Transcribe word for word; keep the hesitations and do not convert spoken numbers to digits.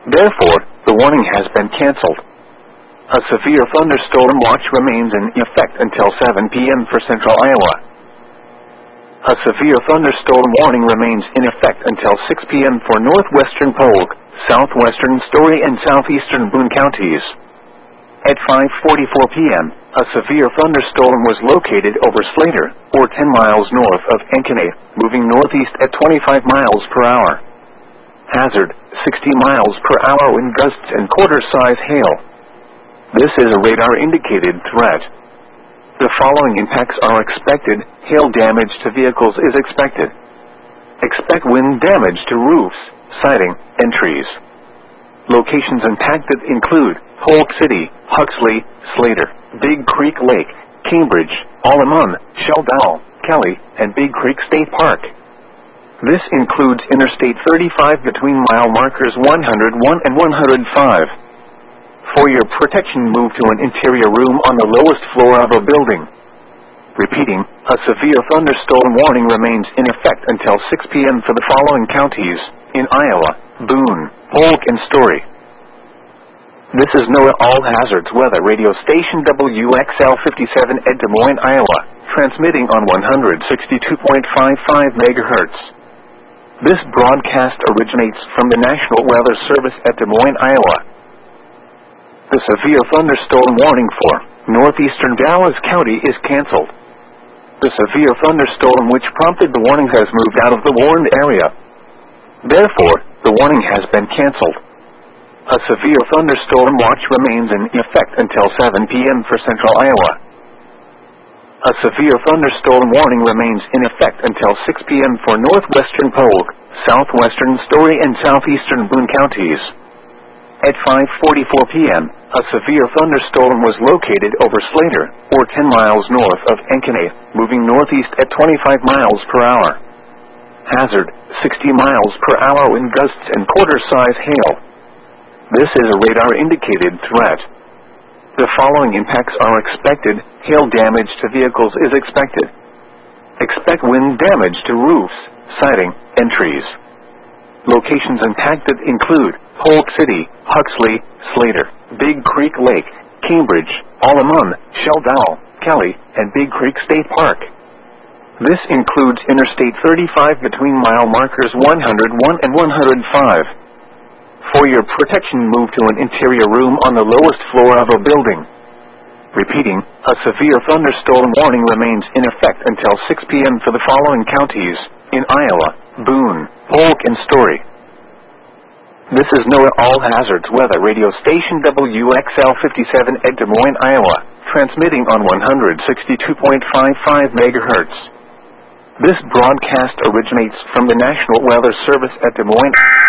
Therefore, the warning has been canceled. A severe thunderstorm watch remains in effect until seven p m for central Iowa. A severe thunderstorm warning remains in effect until six p m for northwestern Polk, southwestern Story and southeastern Boone counties. At five forty-four p m, a severe thunderstorm was located over Slater, or ten miles north of Ankeny, moving northeast at twenty-five miles per hour. Hazard, sixty miles per hour wind gusts and quarter-size hail. This is a radar-indicated threat. The following impacts are expected. Hail damage to vehicles is expected. Expect wind damage to roofs, siding, and trees. Locations impacted include Polk City, Huxley, Slater, Big Creek Lake, Cambridge, Allemande, Sheldon, Kelly, and Big Creek State Park. This includes Interstate thirty-five between mile markers one hundred one and one hundred five. For your protection, move to an interior room on the lowest floor of a building. Repeating, a severe thunderstorm warning remains in effect until six p m for the following counties in Iowa: Boone, Polk, and Story. This is NOAA All Hazards Weather Radio Station W X L fifty-seven at Des Moines, Iowa, transmitting on one hundred sixty-two point five five megahertz. This broadcast originates from the National Weather Service at Des Moines, Iowa. The severe thunderstorm warning for northeastern Dallas County is canceled. The severe thunderstorm which prompted the warning has moved out of the warned area. Therefore, the warning has been canceled. A severe thunderstorm watch remains in effect until seven p m for central Iowa. A severe thunderstorm warning remains in effect until six p m for northwestern Polk, southwestern Story, and southeastern Boone counties. At five forty-four p m, a severe thunderstorm was located over Slater, or ten miles north of Ankeny, moving northeast at twenty-five miles per hour. Hazard, sixty miles per hour wind gusts and quarter-size hail. This is a radar-indicated threat. The following impacts are expected. Hail damage to vehicles is expected. Expect wind damage to roofs, siding, and trees. Locations impacted include Polk City, Huxley, Slater, Big Creek Lake, Cambridge, Allemande, Sheldon, Kelly, and Big Creek State Park. This includes Interstate thirty-five between mile markers one hundred one and one hundred five. For your protection, move to an interior room on the lowest floor of a building. Repeating, a severe thunderstorm warning remains in effect until six p m for the following counties in Iowa: Boone, Polk, and Story. This is NOAA All Hazards Weather Radio Station W X L fifty-seven at Des Moines, Iowa, transmitting on one hundred sixty-two point five five megahertz. This broadcast originates from the National Weather Service at Des Moines.